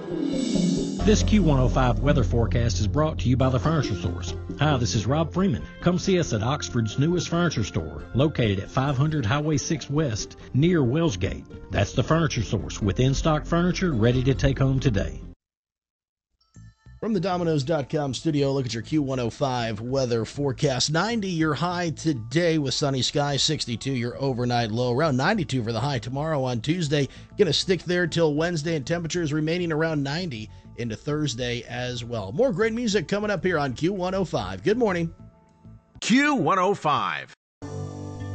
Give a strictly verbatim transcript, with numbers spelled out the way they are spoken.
This Q one oh five weather forecast is brought to you by the Furniture Source. Hi, this is Rob Freeman. Come see us at Oxford's newest furniture store, located at five hundred Highway six West, near Wellsgate. That's the Furniture Source, with in-stock furniture ready to take home today. From the Domino's dot com studio, look at your Q one oh five weather forecast. ninety your high today with sunny skies, sixty-two your overnight low, around ninety-two for the high tomorrow on Tuesday. Going to stick there till Wednesday, and temperatures remaining around ninety into Thursday as well. More great music coming up here on Q one oh five. Good morning. Q one oh five.